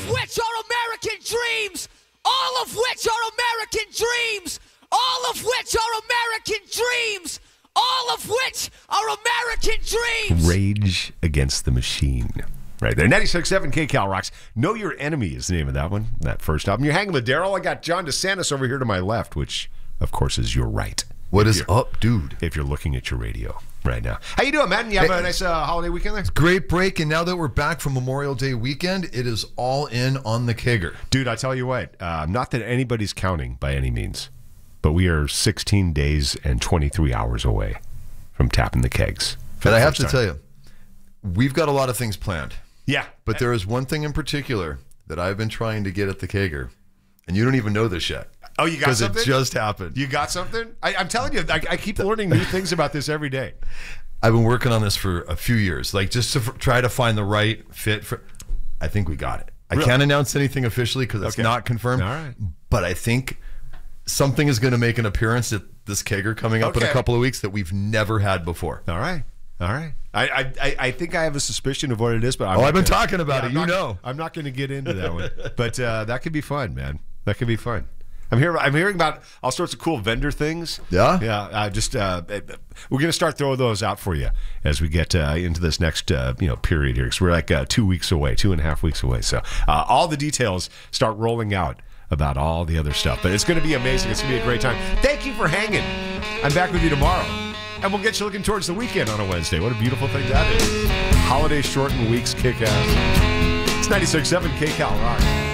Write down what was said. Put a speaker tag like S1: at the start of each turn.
S1: which are American dreams. All of which are American dreams. All of which are American dreams. All of which are American dreams.
S2: Rage Against the Machine. Right there. 96.7 KCal Rocks. Know Your Enemy is the name of that one, that first album. You're hanging with Daryl. I got John DeSantis over here to my left, which, of course, is your right.
S3: What is up, dude?
S2: If you're looking at your radio right now. How you doing, man? You have a nice holiday weekend there?
S3: Great break, and now that we're back from Memorial Day weekend, it is all in on the kegger.
S2: Dude, I tell you what, not that anybody's counting by any means, but we are 16 days and 23 hours away from tapping the kegs.
S3: But I have to tell you, we've got a lot of things planned.
S2: Yeah.
S3: But there is one thing in particular that I've been trying to get at the kegger, and you don't even know this yet.
S2: Oh, you got something?
S3: Because it just happened.
S2: You got something? I'm telling you, I keep learning new things about this every day.
S3: I've been working on this for a few years, like just to try to find the right fit for. I think we got it.
S2: Really?
S3: I can't announce anything officially because it's not confirmed.
S2: All right.
S3: But I think something is going to make an appearance at this kegger coming up in a couple of weeks that we've never had before.
S2: All right. All right. I think I have a suspicion of what it is, but
S3: I've been talking about it.
S2: I'm not going to get into that one, but that could be fun, man. That could be fun. I'm hearing about all sorts of cool vendor things.
S3: Yeah?
S2: Yeah. We're going to start throwing those out for you as we get into this next period here. Because we're like 2 weeks away, 2.5 weeks away. So all the details start rolling out about all the other stuff. But it's going to be amazing. It's going to be a great time. Thank you for hanging. I'm back with you tomorrow. And we'll get you looking towards the weekend on a Wednesday. What a beautiful thing that is. Holiday shortened weeks kick ass. It's 96.7 KCal Rock.